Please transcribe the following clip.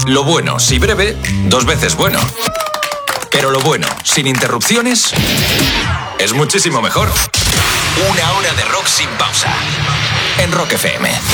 Lo bueno, si breve, 2 veces bueno. Pero lo bueno, sin interrupciones, es muchísimo mejor. Una hora de rock sin pausa. En Rock FM.